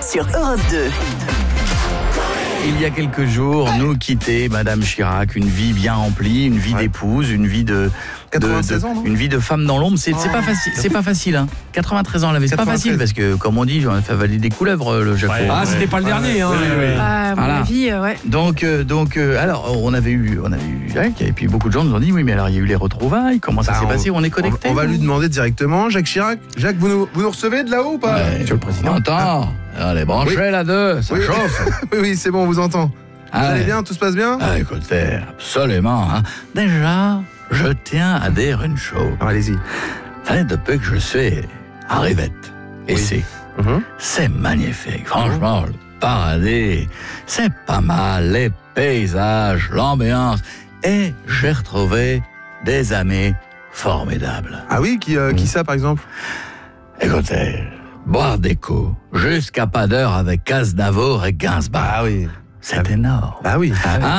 sur Europe 2. Il y a quelques jours, nous quittait Madame Chirac, une vie bien remplie, une vie d'épouse, une vie de 96 ans, non une vie de femme dans l'ombre. C'est pas facile. C'est pas facile. Hein. 93 ans, elle avait. C'est pas facile parce que, comme on dit, on a fait avaler des couleuvres, le Jaco. C'était pas le dernier. Hein. À mon avis, ouais. Donc, alors, on avait eu Jacques, et puis beaucoup de gens nous ont dit, oui, mais alors il y a eu les retrouvailles. Comment ça s'est passé? On est connecté. On va lui demander directement, Jacques Chirac. Jacques, vous nous recevez de là-haut ou pas? Monsieur le Président. Attends, allez, branchez là deux, ça chauffe. Oui, c'est bon, on vous entend. Vous allez bien, tout se passe bien? Écoutez, absolument. Hein. Déjà, je tiens à dire une chose. Allez-y. Vous savez, depuis que je suis à Rivette, ici, c'est magnifique. Franchement, le paradis, c'est pas mal. Les paysages, l'ambiance. Et j'ai retrouvé des amis formidables. Ah oui, qui ça par exemple? Écoutez, boire des coups jusqu'à pas d'heure avec Aznavour et Gainsbourg. Ah oui. C'est énorme. Ah oui. Hein?